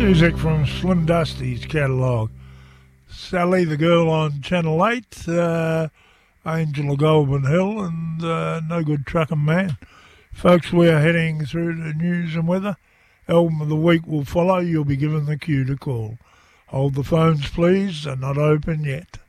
Music from Slim Dusty's catalogue. Sally the Girl on Channel 8, Angel of Goulburn Hill, and No Good Truckin' Man. Folks, we are heading through the news and weather. Album of the week will follow. You'll be given the cue to call. Hold the phones, please. They're not open yet.